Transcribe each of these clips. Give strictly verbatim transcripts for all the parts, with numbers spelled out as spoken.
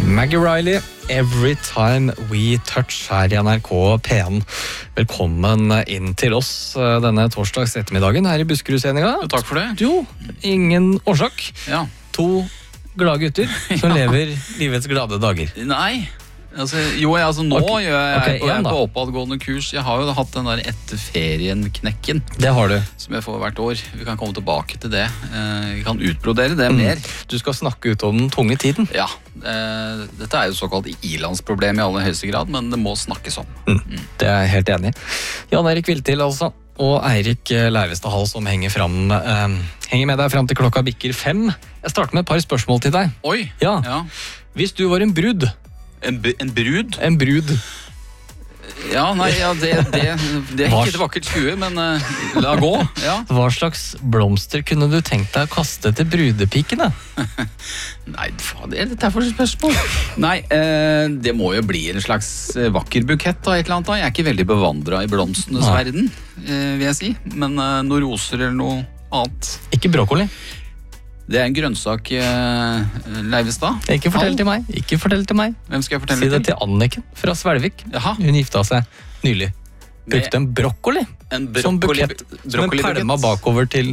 Maggie Riley, Every Time We Touch her i N R K P en. Velkommen inn til oss denne torsdags ettermiddagen her i Buskerud-sendinga. Takk for det. Jo, ingen årsak. Ja. To glade gutter som Ja. lever livets glade dager. Nei, altså, jo, jeg, altså nå Ok, gjør jeg, ok, på, jeg igjen er da. på oppadgående kurs. Jeg har jo hatt den der etter ferien-knekken, Det har du. som jeg får hvert år. Vi kan komme tilbake til det. Eh, Vi kan utbrodere det mer. Du skal snakke ut om den tunge tiden. Ja, eh, dette er jo såkalt ilandsproblem i aller høyeste grad, men det må snakkes om. Mm. Det er jeg helt enig i. Jan Erik Viltil, altså. Og Eirik Leivestad Hall som henger, fram, eh, henger med deg fram til klokka bikker fem. Jeg starter med et par spørsmål til deg. Oi, Ja. ja. Hvis du var en brud, En, b- en brud? en brud, Ja, nei, ja, det, det, det er Hva- ikke et vakkert skue, men eh, la gå. Ja. hva slags blomster kunne du tenkt deg å kaste til brudepikene? Nei, faen, det er dette er for et spørsmål. Nei, eh, det må jo bli en slags eh, vakker bukett da, et eller annet da. Jeg er ikke veldig bevandret i blomstenes Nei. verden, eh, vil jeg si. Men eh, noen roser eller noe annet. Ikke brokkoli. Det er en grønnsak, eh, Leivestad. Ikke fortell Hall. til meg. Ikke fortell til meg. Hvem skal jeg Si fortelle det til Anniken fra Svelvik. Jaha, Hun gifta seg nylig. Brukte en brokkoli en som brokkoli, bukett. Som en brokkolibukett. pælma bakover til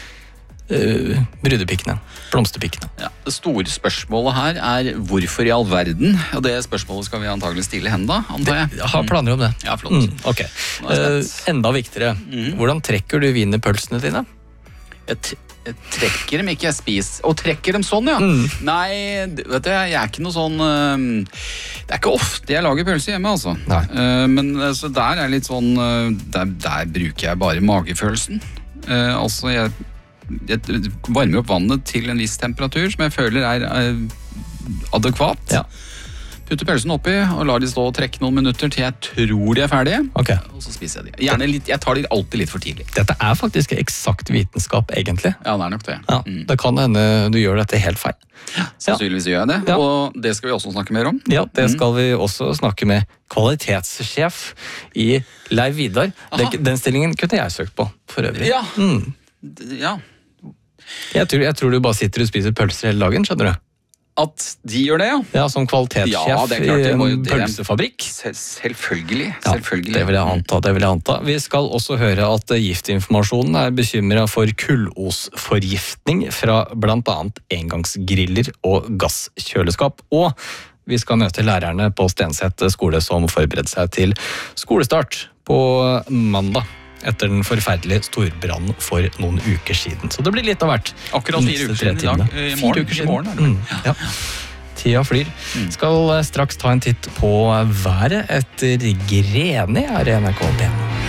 uh, brudepikene. Blomsterpikene. Ja, det store spørsmålet her er hvorfor i all verden, og det spørsmålet skal vi antagelig stille henne da, antar jeg. Jeg har planer om det. Ja, flott. Mm, ok. Nå er jeg Eh, spent. enda viktigere. Mhm. Hvordan trekker du wienerpølsene dine? Jeg, t jeg trekker dem ikke, jeg spiser. Og trekker dem sånn, ja. Mm. Nei, d- vet du, jeg er ikke noe sånn øhm, det er ikke ofte jeg lager pølse hjemme, altså. Nei. Eh, men altså, der er litt sånn øh, der, der bruker jeg bare magefølelsen. Eh, altså, jeg, jeg varmer opp vannet til en viss temperatur som jeg føler er øh, adekvat. Ja. Putter pølsen oppi og lar de stå og trekke noen minutter til jeg tror de er ferdige. Ok. Og så spiser jeg de. Gjerne litt, jeg tar de alltid litt for tidlig. Dette er faktisk eksakt vitenskap, egentlig. Ja, det er nok det. Ja, Mm. Det kan hende du gjør dette helt feil. Sannsynligvis gjør jeg det, Ja. og det skal vi også snakke mer om. Ja, Det Mm. skal vi også snakke med kvalitetssjef i Leiv Vidar. Den, Aha. den stillingen kunne jeg søkt på, for øvrig. Ja. Mm. D- ja. Jeg, tror, jeg tror du bare sitter og spiser pølser hele dagen, skjønner du? At de gjør det, ja. Ja, Som kvalitetssjef Ja, det er klart, i det må jo- en det- pølsefabrikk. Sel selvfølgelig. Ja, selvfølgelig. det vil jeg anta, det vil jeg anta. Vi skal også høre at eh, Giftinformasjonen er bekymret for kullosforgiftning fra blant annet engangsgriller og gasskjøleskap. Og vi skal møte lærerne på Stenset skole som forbereder seg til skolestart på mandag. Etter den forferdelige storbrannen for noen uker siden. Så det blir litt av hvert. Akkurat fire uker siden i dag. I morgen. Fire uker I siden. morgen, er det? Mm, ja. Tida flyr. Mm. Skal straks ta en titt på været etter Greni her i N R K P en.